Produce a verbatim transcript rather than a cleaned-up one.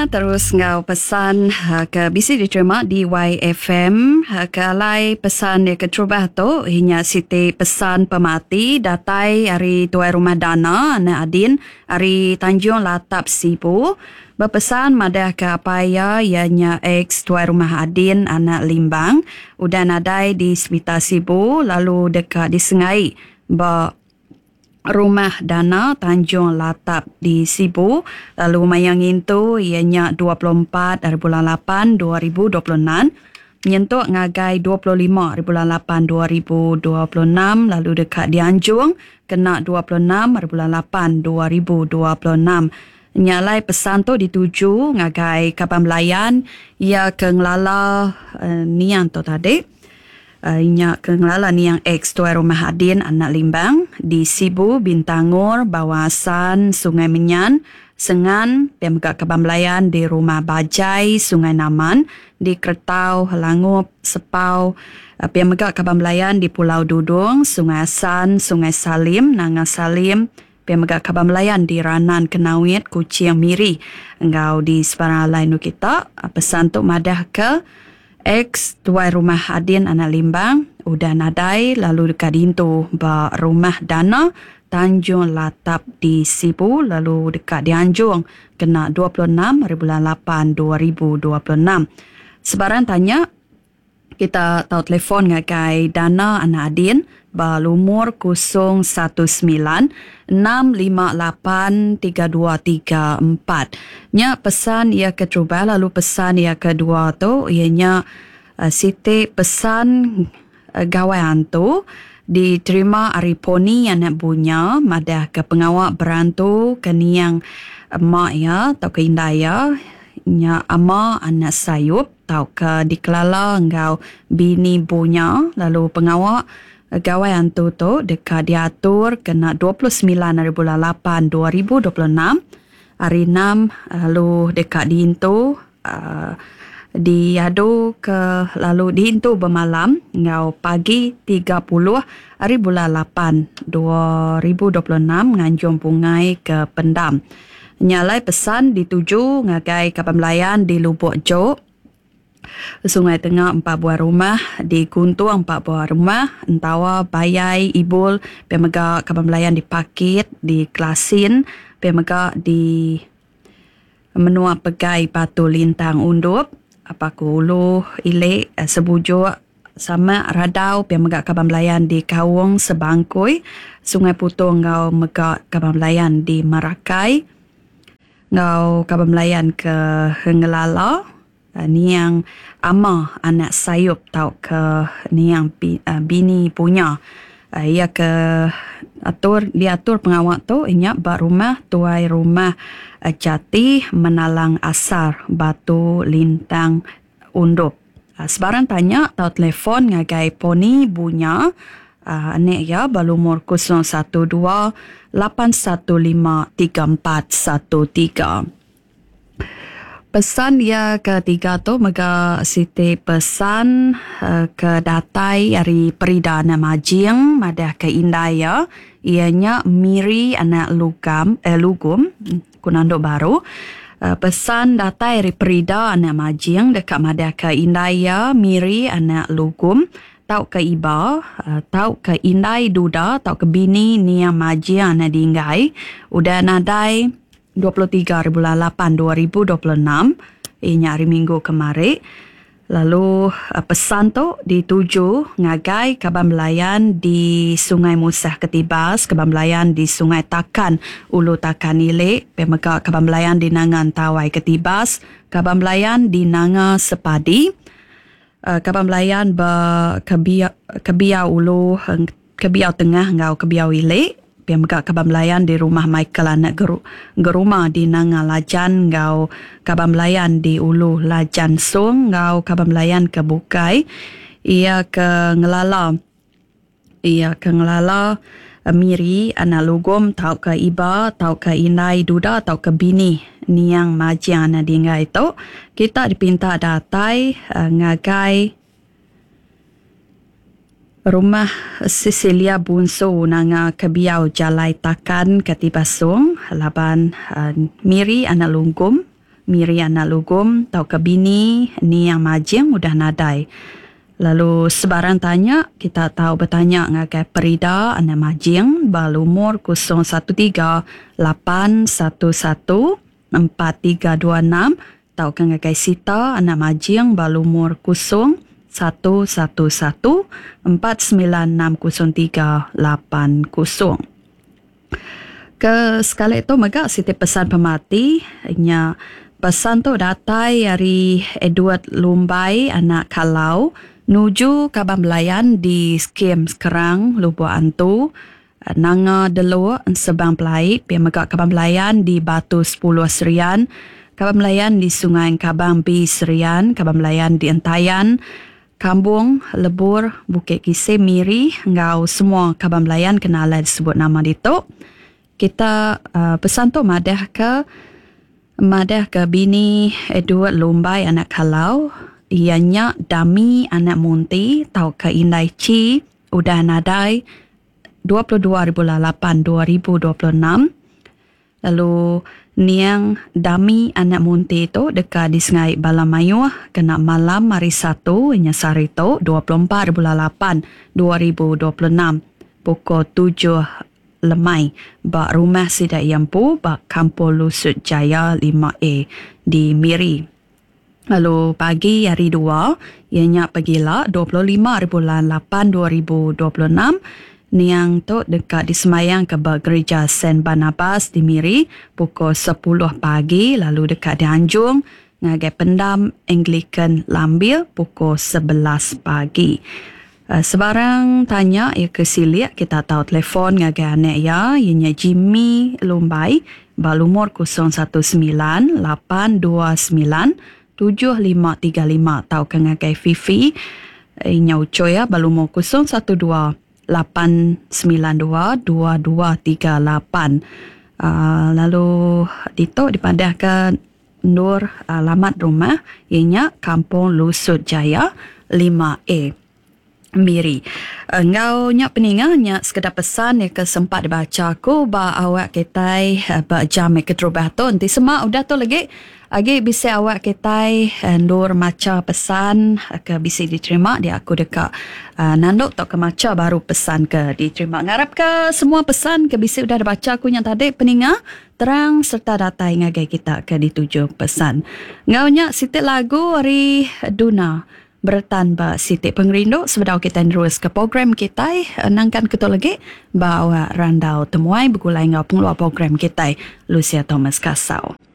Tanya terus ngau pesan ha, ke bisi diterima di Y F M ha, ke alai pesan dia ke terubah tu hinya siti pesan pemati datai hari tuai rumah dana ana adin hari Tanjung Latap Sibu berpesan madah ke apaya ianya ex tuai rumah adin anak Limbang udah nadai di Smita Sibu lalu dekat di Sengai ba Rumah Dana Tanjung Latap di Sibu. Lalu mayang itu ianya dua puluh empat hari bulan lapan dua ribu dua puluh enam. Menyentuh ngagai dua puluh lima hari bulan lapan dua ribu dua puluh enam. Lalu dekat di Anjung kena dua puluh enam hari bulan lapan dua ribu dua puluh enam. Nyalai pesan tu dituju ngagai Kapal Melayan. Ia ke ngelala uh, nian tu tadi. Uh, inya kengelala ni yang ex tuai rumah adin anak Limbang di Sibu, Bintangor, Bawasan, Sungai Menyan, Sengan, Pemegak Kapal Melayan di Rumah Bajai, Sungai Naman, di Kertau, Langup, Sepau, uh, Pemegak Kapal Melayan di Pulau Dudung, Sungai Asan, Sungai Salim, Nanga Salim, Pemegak Kapal Melayan di Ranan, Kenawit, Kuching, Miri. Engkau di sebarang lain kita, uh, pesan tu madah ke ex tuai rumah adin anak Limbang udah nadai lalu dekat dintu ba Rumah Dana Tanjung Latap di Sibu lalu dekat di Anjung kena dua puluh enam hari bulan lapan dua ribu dua puluh enam. Sebarang tanya kita tahu telefon ngagai Dana anak adin ba lumur kosong satu sembilan enam lima lapan tiga dua tiga empat. Nya pesan ia keterubah lalu pesan ia kedua tu ianya uh, siti pesan uh, gawaian tu diterima hari poni yang nak bunya madah ke pengawak berantu ke niang emak ya atau ke indah ya nya ama anak sayup tau ke dikelala engkau bini bunya lalu pengawak gawaian tu tu dekat diatur kena dua puluh sembilan hari bulan lapan dua ribu dua puluh enam hari enam lalu dekat diintu uh, diadu ke lalu diintu bermalam ngau pagi tiga puluh hari bulan lapan dua ribu dua puluh enam nganjung pungai ke Pendam. Nyalai pesan dituju ngagai Kapal Melayan di Lubuk Jok, Sungai Tengah empat buah rumah, di Guntur empat buah rumah, Entawa, Bayai, Ibul, Pemegak Kapal Melayan di Pakit, di Kelasin, Pemegak di Menua Pegai Batu Lintang Undup, Apaku Ulu, Ilik, Sebujuk, sama Radau, Pemegak Kapal Melayan di Kawung, Sebangkui, Sungai Putung, Ngau Megak Kapal Melayan di Merakai, Ngau Kapal Melayan ke Ngelala, ni yang ama anak sayup tau ke ni yang bini punya. Ia ke atur diatur pengawak tu inyak ba rumah tuai rumah Jati Menalang Asar Batu Lintang Undup. Sebarang tanya tau telefon ngagai poni bunya anek ya balumur kosong satu dua lapan satu lima tiga empat satu tiga. Pesan dia ketiga tu mega siti pesan uh, ke datai hari Perida anak Majing madah ke Indaya ianya Miri anak Lugam eh Lugum Kunanduk Baru. Uh, pesan datai hari Perida anak Majing dekat madah ke Indaya Miri anak Lugum tau ke Iba uh, tau ke Indai Duda tau ke bini Nia Majing anak Dinggai udah nadai dua puluh tiga hari bulan lapan dua ribu dua puluh enam ianya hari Minggu kemarin. Lalu uh, pesan tu dituju ngagai Kapal Melayan di Sungai Musah Ketibas, Kapal Melayan di Sungai Takan Ulu Takan Ilik, Pemegak Kapal Melayan di Nangan Tawai Ketibas, Kapal Melayan di Nanga Sepadi, uh, Kapal Melayan be Kebiau, Kebiau Ulu Kebiau Tengah Ngau Kebiau Ilik, Pemegak Kapal Melayan di Rumah Michael anak geru, geruma di Nanga Lajan Ngau Kapal Melayan di Ulu Lajan Sung Ngau Kapal Melayan ke Bukai. Ia ke Ngelala ia ke Ngelala Miri anak Lugum tau ke Iba tau ke Inai Duda tau ke bini Niang Majian anak Dingai itu kita dipinta datai uh, ngagai Rumah Cecilia Bunso nanga Kebiau Jalai Takan Ketibasung laban uh, Miri anak Lunggum Miri anak lugum tau ke bini ni yang majing udah nadai. Lalu sebarang tanya, kita tahu bertanya ngagai Perida anak majing balumur kosong satu tiga lapan satu satu empat tiga dua enam, tahu ke ngagai Sita anak majing balumur kosong satu satu satu empat sembilan enam kosong tiga lapan kosong. Ke sekali itu megak Siti pesan pemati nya pesan tu datai dari Edward Lumbai anak Kalau nuju Kabang Belayan di skim sekarang Lubuk Antu Nanga Delo Sebang Pelai pi megak Kabang Belayan di Batu sepuluh Serian, Kabang Belayan di Sungai Kabang B Serian, Kabang Belayan di Entayan, Kambung Lebur Bukit Kisih Miri, ngau semua Kabang Belayan kenalan disebut nama itu. Kita uh, pesan tu madah ke madah ke bini Edward Lumbai anak Kalau, ianya Dami anak Munti tau ke Indai Ci udah nadai dua puluh dua bulan lapan dua ribu dua puluh enam. Lalu niang Dami anak Munti tu dekat di Sungai Balamayu kena malam hari satu inya sarito dua puluh empat bulan lapan dua ribu dua puluh enam pukul tujuh lemai bak rumah Sidak Yampu bak Kampung Lusut Jaya lima A di Miri. Lalu pagi hari dua, ianya pergilah dua puluh lima bulan lapan dua ribu dua puluh enam. Niang tu dekat disemayang ke gereja Saint Barnabas di Miri pukul sepuluh pagi. Lalu dekat di Anjung, ngagai pendam Anglican Lambil pukul sebelas pagi. Uh, sebarang tanya ya ke Silik, kita tahu telefon ngagai anak ya, ianya Jimmy Lumbai, balumur kosong satu sembilan lapan dua sembilan tujuh lima tiga lima, tahu ke ngagai Fifi inya ucoy ya balumur kosong satu dua lapan sembilan dua dua dua tiga lapan. Uh, lalu dito dipadahkan Nur alamat rumah ianya Kampung Lusut Jaya lima A Miri. Engau nyak peninga nyak sekedar pesan ya kesempat dibaca aku ba awak ketai ba jam ke terubah tu nanti semak udah tu lagi lagi bisa awak ketai Nur maca pesan ke bisa diterima dia aku dekat uh, nanduk tak ke maca baru pesan ke diterima. Ngarap ke semua pesan ke bisa udah dibaca aku yang tadi peninga terang serta data ngagai kita ke dituju pesan. Ngau nyak sitik lagu hari Duna bertan ba Siti Pengrindu sebedau kita terus ke program kita nangkan ketul lagi bawa randau temuai begulai ngau pengeluar program kita Lucia Thomas Kasau.